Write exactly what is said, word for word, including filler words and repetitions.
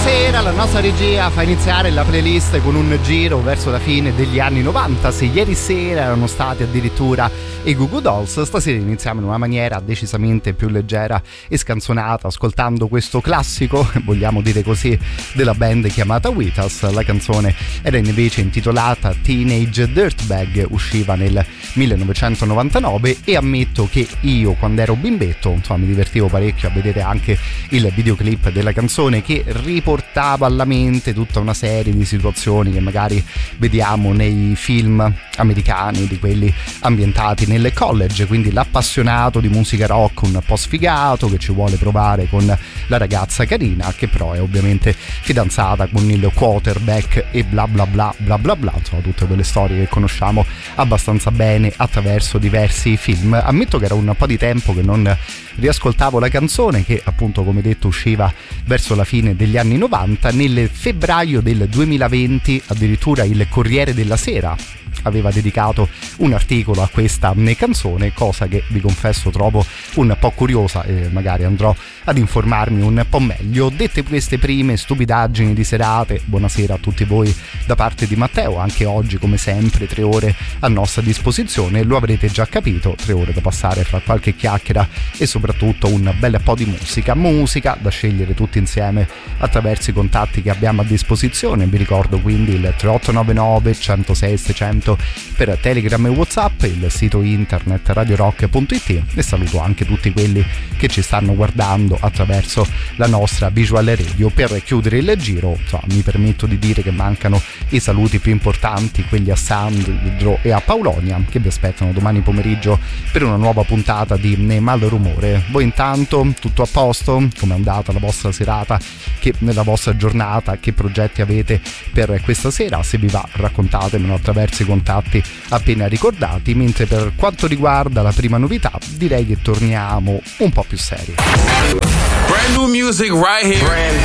sera la nostra regia fa iniziare la playlist con un giro verso la fine degli anni novanta. Se ieri sera erano stati addirittura i Goo Goo Dolls, stasera iniziamo in una maniera decisamente più leggera e scanzonata, ascoltando questo classico, vogliamo dire così, della band chiamata Wheatus. La canzone era invece intitolata Teenage Dirtbag, usciva nel millenovecentonovantanove, e ammetto che io, quando ero bimbetto, insomma, mi divertivo parecchio a vedere anche il videoclip della canzone, che riportava alla mente tutta una serie di situazioni che magari vediamo nei film americani, di quelli ambientati nelle college. Quindi l'appassionato di musica rock un po' sfigato che ci vuole provare con la ragazza carina, che però è ovviamente fidanzata con il quarterback e bla bla bla bla bla bla, insomma tutte quelle storie che conosciamo abbastanza bene attraverso diversi film. Ammetto che era un po' di tempo che non riascoltavo la canzone, che appunto, come detto, usciva verso la fine degli anni novanta. Nel febbraio del duemilaventi addirittura il Corriere della Sera aveva dedicato un articolo a questa canzone, cosa che vi confesso trovo un po' curiosa e magari andrò ad informarmi un po' meglio. Dette queste prime stupidaggini di serate, buonasera a tutti voi da parte di Matteo. Anche oggi, come sempre, tre ore a nostra disposizione, lo avrete già capito, tre ore da passare fra qualche chiacchiera e soprattutto un bel po' di musica, musica da scegliere tutti insieme attraverso i contatti che abbiamo a disposizione. Vi ricordo quindi il tre otto nove nove centosei seicento per Telegram e WhatsApp, il sito internet radio rock punto it, e saluto anche tutti quelli che ci stanno guardando attraverso la nostra visual radio. Per chiudere il giro, insomma, mi permetto di dire che mancano i saluti più importanti, quelli a Sandro e a Paulonia, che vi aspettano domani pomeriggio per una nuova puntata di Malrumore. Voi intanto tutto a posto? Come è andata la vostra serata? Che nella vostra giornata, che progetti avete per questa sera? Se vi va, raccontatemelo attraverso i contatti appena ricordati. Mentre per quanto riguarda la prima novità, direi che torniamo un po' più seri. Brand new music right here. Brand